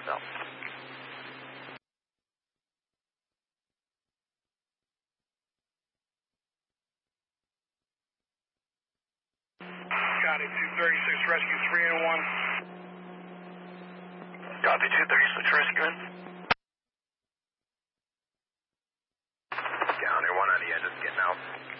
hotel. Copy, 236 Rescue 3 and 1. Copy, 236 Rescue in. County 1 on the end, just getting out.